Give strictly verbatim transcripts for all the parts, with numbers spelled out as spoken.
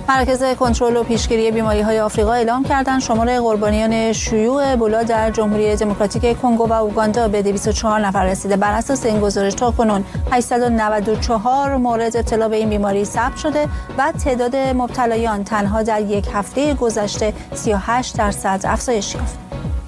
مراکز کنترل و پیشگیری بیماری‌های آفریقا اعلام کردند شمار قربانیان شیوع ابولا در جمهوری دموکراتیک کنگو و اوگاندا به دویست و چهار نفر رسیده. بر اساس این گزارش تاکنون هشتصد و نود و چهار مورد ابتلا به این بیماری ثبت شده و تعداد مبتلایان تنها در یک هفته گذشته سی و هشت درصد افزایش یافت.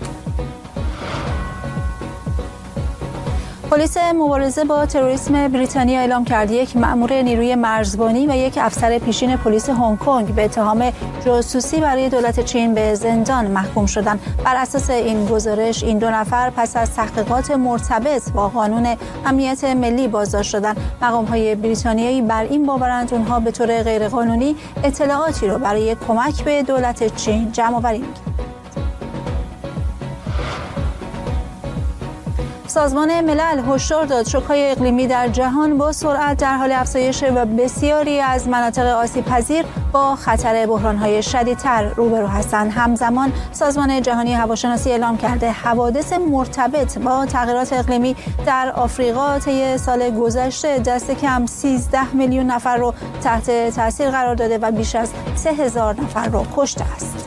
پلیس مبارزه با تروریسم بریتانیا اعلام کرد یک مأمور نیروی مرزبانی و یک افسر پیشین پلیس هنگ کنگ به اتهام جاسوسی برای دولت چین به زندان محکوم شدند. بر اساس این گزارش این دو نفر پس از تحقیقات مرتبط با قانون امنیت ملی بازداشت شدند. مقام‌های بریتانیایی بر این باورند اونها به طور غیرقانونی اطلاعاتی رو برای کمک به دولت چین جمع‌آوری می‌کنند. سازمان ملل هشدار داد شوک‌های اقلیمی در جهان با سرعت در حال افزایش و بسیاری از مناطق آسیب‌پذیر با خطر بحران‌های شدیدتر روبرو هستند. همزمان سازمان جهانی هواشناسی اعلام کرده حوادث مرتبط با تغییرات اقلیمی در آفریقا طی سال گذشته دست کم سیزده میلیون نفر رو تحت تاثیر قرار داده و بیش از سه هزار نفر رو کشته است.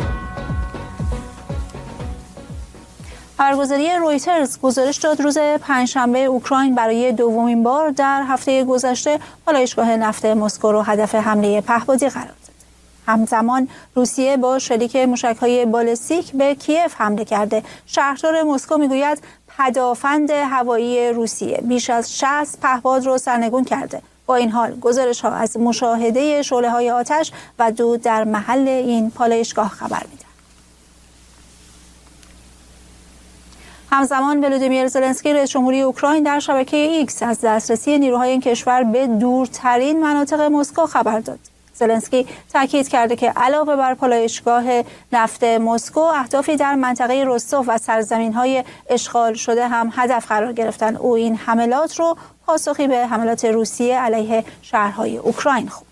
خبرگزاری رویترز گزارش داد روز پنجشنبه اوکراین برای دومین بار در هفته گذشته پالایشگاه نفت مسکو رو هدف حمله پهپادی قرار داد. همزمان روسیه با شلیک موشک‌های بالستیک به کیف حمله کرده. شهردار مسکو میگوید پدافند هوایی روسیه بیش از شصت پهپاد رو سرنگون کرده. با این حال گزارش‌ها از مشاهده شعله‌های آتش و دود در محل این پالایشگاه خبر می‌دهد. همزمان ولودیمیر زلنسکی رئیس جمهوری اوکراین در شبکه ایکس از دسترسی نیروهای این کشور به دورترین مناطق مسکو خبر داد. زلنسکی تاکید کرده که علاوه بر پالایشگاه نفت مسکو، اهدافی در منطقه رستوف و سرزمین‌های اشغال شده هم هدف قرار گرفتند. او این حملات رو پاسخی به حملات روسیه علیه شهرهای اوکراین خواند.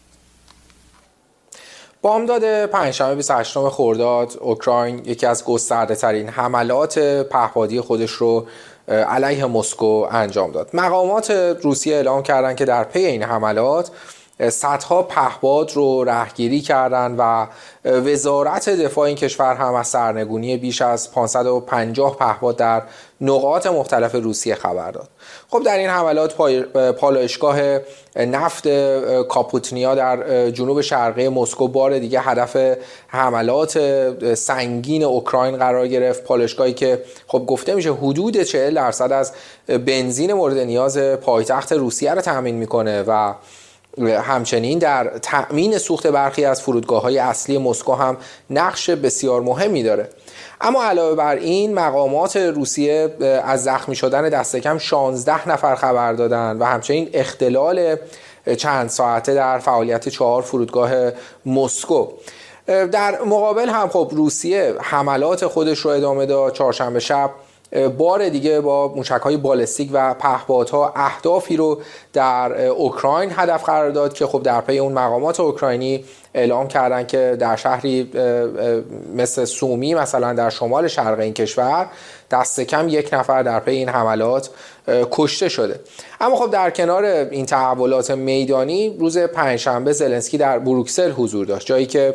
بامداد پنجشنبه بیست و هشتم خرداد اوکراین یکی از گسترده‌ترین حملات پهپادی خودش رو علیه مسکو انجام داد. مقامات روسیه اعلام کردند که در پی این حملات صدها پهپاد رو رهگیری کردند و وزارت دفاع این کشور هم از سرنگونی بیش از پانصد و پنجاه پهپاد در نقاط مختلف روسیه خبر داد. خب در این حملات پالایشگاه نفت کاپوتنیا در جنوب شرقی مسکو بار دیگه هدف حملات سنگین اوکراین قرار گرفت. پالایشگاهی که خب گفته میشه حدود چهل درصد از بنزین مورد نیاز پایتخت روسیه رو تامین میکنه و همچنین در تأمین سوخت برخی از فرودگاه‌های اصلی مسکو هم نقش بسیار مهمی داره. اما علاوه بر این مقامات روسیه از زخمی شدن دست کم شانزده نفر خبر دادن و همچنین اختلال چند ساعته در فعالیت چهار فرودگاه مسکو. در مقابل هم خب روسیه حملات خودش رو ادامه داد. چهارشنبه شب بار دیگه با موشک‌های بالستیک و پهپادها اهدافی رو در اوکراین هدف قرار داد که خب در پی اون مقامات اوکراینی اعلام کردن که در شهری مثل سومی مثلا در شمال شرق این کشور دست کم یک نفر در پی این حملات کشته شده. اما خب در کنار این تحولات میدانی روز پنجشنبه زلنسکی در بروکسل حضور داشت، جایی که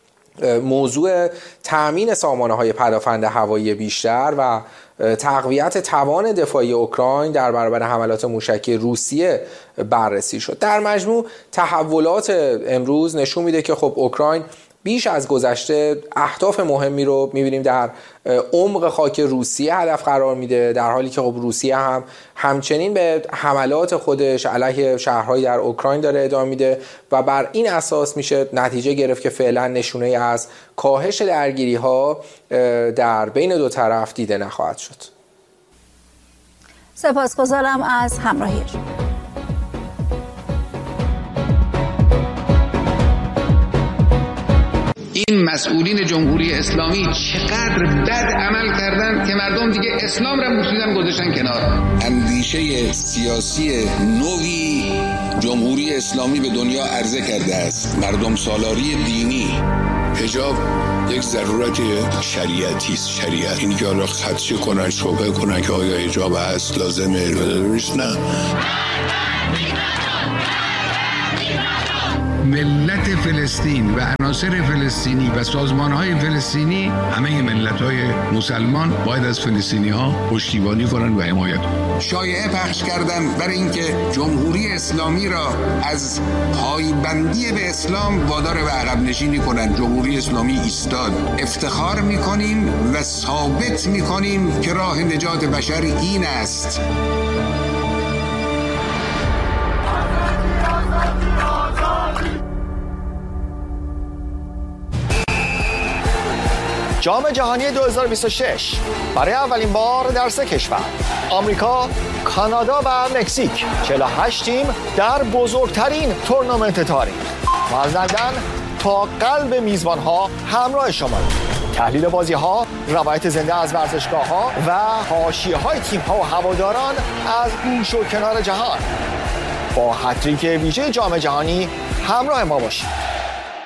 موضوع تأمین سامانه‌های پدافند هوایی بیشتر و تقویت توان دفاعی اوکراین در برابر حملات موشکی روسیه بررسی شد. در مجموع تحولات امروز نشون میده که خب اوکراین بیش از گذشته اهداف مهمی رو میبینیم در عمق خاک روسیه هدف قرار میده، در حالی که خب روسیه هم همچنین به حملات خودش علیه شهرهایی در اوکراین داره ادامه میده و بر این اساس میشه نتیجه گرفت که فعلا نشونه از کاهش درگیری ها در بین دو طرف دیده نخواهد شد. سپاسگزارم از همراهی شما. این مسئولین جمهوری اسلامی چقدر بد عمل کردن که مردم دیگه اسلام را بوسیدن گذاشتن کنار. اندیشه سیاسی نوی جمهوری اسلامی به دنیا عرضه کرده است. مردم سالاری دینی. حجاب یک ضرورت شریعتی است. شریعت این که حالا خدشه کنن شبهه کنن که آیا حجاب هست لازمه نه. ملت فلسطین و عناصر فلسطینی و سازمان‌های فلسطینی، همه ملت‌های مسلمان باید از فلسطینی‌ها پشتیبانی کنند و حمایت کنند. شایعه پخش کردن برای اینکه جمهوری اسلامی را از پایبندی به اسلام وادار به عقب نشینی کنند. جمهوری اسلامی ایستاد. افتخار می‌کنیم و ثابت می‌کنیم که راه نجات بشر این است. جام جهانی دو هزار و بیست و شش برای اولین بار در سه کشور، آمریکا، کانادا و مکزیک، چهل و هشت تیم در بزرگترین تورنمنت تاریخ. ما از لندن تا قلب میزبان‌ها همراه شما. تحلیل بازی‌ها، روایت زنده از ورزشگاه‌ها و حاشیه‌های تیم‌ها و هواداران از گوش و کنار جهان. با هتریک ویژه جام جهانی همراه ما باشید.